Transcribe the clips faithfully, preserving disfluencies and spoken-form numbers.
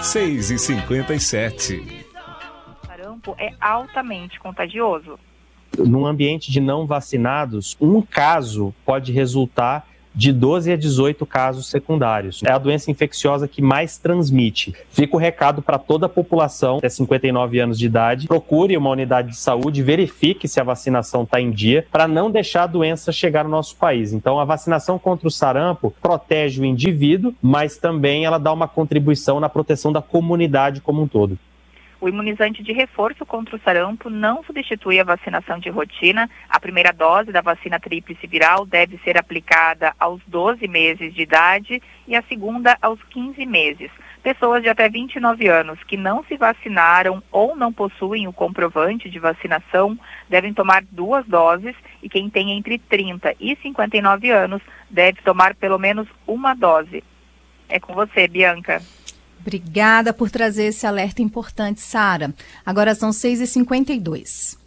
seis e cinquenta e sete. O sarampo é altamente contagioso. Num ambiente de não vacinados, um caso pode resultar de doze a dezoito casos secundários. É a doença infecciosa que mais transmite. Fica o recado para toda a população até cinquenta e nove anos de idade. Procure uma unidade de saúde, verifique se a vacinação está em dia, para não deixar a doença chegar no nosso país. Então, a vacinação contra o sarampo protege o indivíduo, mas também ela dá uma contribuição na proteção da comunidade como um todo. O imunizante de reforço contra o sarampo não substitui a vacinação de rotina. A primeira dose da vacina tríplice viral deve ser aplicada aos doze meses de idade e a segunda aos quinze meses. Pessoas de até vinte e nove anos que não se vacinaram ou não possuem o comprovante de vacinação devem tomar duas doses e quem tem entre trinta e cinquenta e nove anos deve tomar pelo menos uma dose. É com você, Bianca. Obrigada por trazer esse alerta importante, Sara. Agora são seis e cinquenta e dois.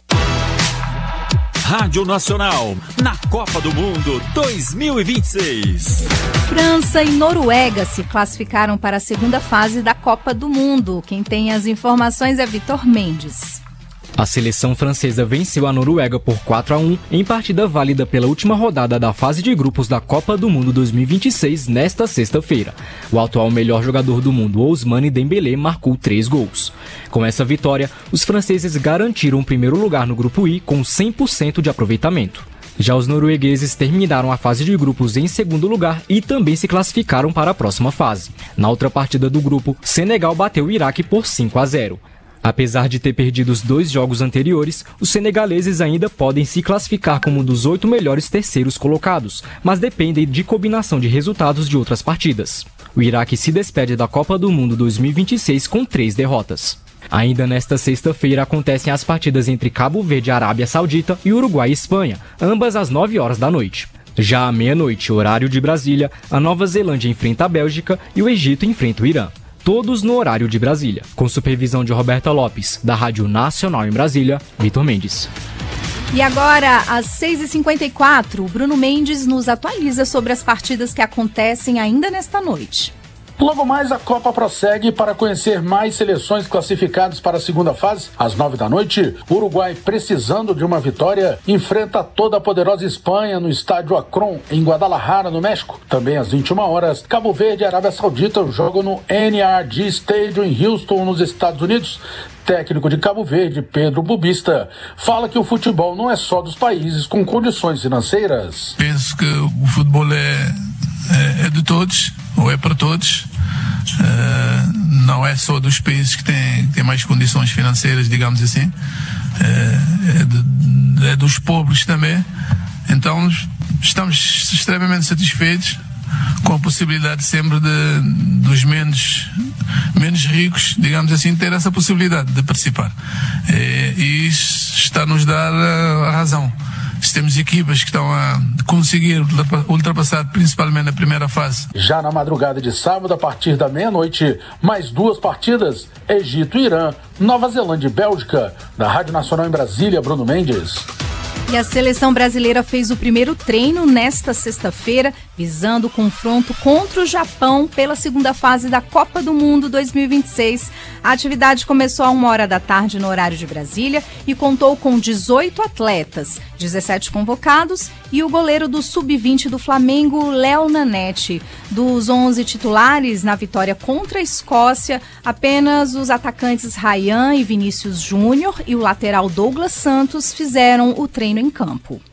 Rádio Nacional, na Copa do Mundo dois mil e vinte e seis. França e Noruega se classificaram para a segunda fase da Copa do Mundo. Quem tem as informações é Vitor Mendes. A seleção francesa venceu a Noruega por quatro a um em partida válida pela última rodada da fase de grupos da Copa do Mundo dois mil e vinte e seis nesta sexta-feira. O atual melhor jogador do mundo, Ousmane Dembélé, marcou três gols. Com essa vitória, os franceses garantiram o primeiro lugar no grupo I com cem por cento de aproveitamento. Já os noruegueses terminaram a fase de grupos em segundo lugar e também se classificaram para a próxima fase. Na outra partida do grupo, Senegal bateu o Iraque por cinco a zero. Apesar de ter perdido os dois jogos anteriores, os senegaleses ainda podem se classificar como um dos oito melhores terceiros colocados, mas dependem de combinação de resultados de outras partidas. O Iraque se despede da Copa do Mundo dois mil e vinte e seis com três derrotas. Ainda nesta sexta-feira acontecem as partidas entre Cabo Verde e Arábia Saudita e Uruguai e Espanha, ambas às nove horas da noite. Já à meia-noite, horário de Brasília, a Nova Zelândia enfrenta a Bélgica e o Egito enfrenta o Irã. Todos no horário de Brasília. Com supervisão de Roberta Lopes, da Rádio Nacional em Brasília, Vitor Mendes. E agora, às seis e cinquenta e quatro, o Bruno Mendes nos atualiza sobre as partidas que acontecem ainda nesta noite. Logo mais, a Copa prossegue para conhecer mais seleções classificadas para a segunda fase. Às nove da noite, o Uruguai, precisando de uma vitória, enfrenta toda a poderosa Espanha no estádio Akron, em Guadalajara, no México. Também às vinte e uma horas, Cabo Verde e Arábia Saudita jogam no N R G Stadium em Houston, nos Estados Unidos. Técnico de Cabo Verde, Pedro Bubista, fala que o futebol não é só dos países com condições financeiras. Penso que o futebol é, é, é de todos, ou é para todos. Uh, não é só dos países que têm, que têm mais condições financeiras, digamos assim, uh, é, de, é dos pobres também. Então estamos extremamente satisfeitos com a possibilidade sempre de, dos menos, menos ricos, digamos assim, ter essa possibilidade de participar. E, e isso está a nos dar a, a razão. Se temos equipas que estão a conseguir ultrapassar principalmente a primeira fase. Já na madrugada de sábado, a partir da meia-noite, mais duas partidas, Egito e Irã, Nova Zelândia e Bélgica. Da Rádio Nacional em Brasília, Bruno Mendes. E a seleção brasileira fez o primeiro treino nesta sexta-feira, visando o confronto contra o Japão pela segunda fase da Copa do Mundo dois mil e vinte e seis. A atividade começou a uma hora da tarde no horário de Brasília e contou com dezoito atletas, dezessete convocados e o goleiro do sub vinte do Flamengo, Léo Nanete. Dos onze titulares na vitória contra a Escócia, apenas os atacantes Ryan e Vinícius Júnior e o lateral Douglas Santos fizeram o treino em campo.